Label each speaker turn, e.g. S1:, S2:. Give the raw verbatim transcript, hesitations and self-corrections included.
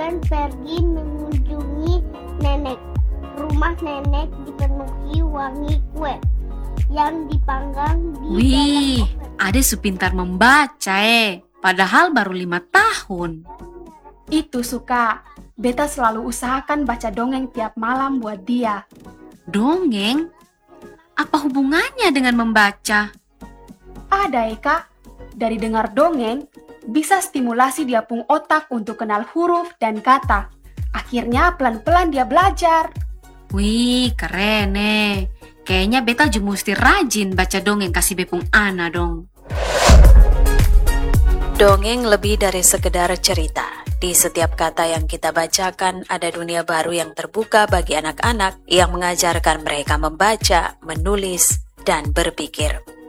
S1: dan pergi mengunjungi nenek. Rumah nenek dipenuhi wangi kue yang dipanggang di
S2: Wih,
S1: dalam oven.
S2: Ade supintar membaca eh. Padahal baru lima tahun.
S3: Itu suka. Beta selalu usahakan baca dongeng tiap malam buat dia.
S2: Dongeng? Apa hubungannya dengan membaca?
S3: Ada Eka, dari dengar dongeng, bisa stimulasi dia pung otak untuk kenal huruf dan kata. Akhirnya pelan-pelan dia belajar.
S2: Wih, keren eh. Kayaknya beta juga mesti rajin baca dongeng kasih bepung ana dong.
S4: Dongeng lebih dari sekedar cerita. Di setiap kata yang kita bacakan ada dunia baru yang terbuka bagi anak-anak yang mengajarkan mereka membaca, menulis, dan berpikir.